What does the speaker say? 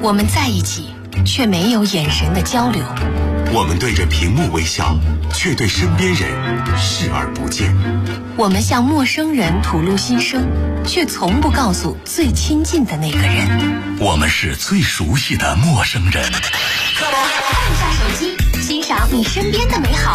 我们在一起，却没有眼神的交流。 我们对着屏幕微笑，却对身边人视而不见。 我们向陌生人吐露心声，却从不告诉最亲近的那个人。 我们是最熟悉的陌生人。 看一下手机，欣赏你身边的美好。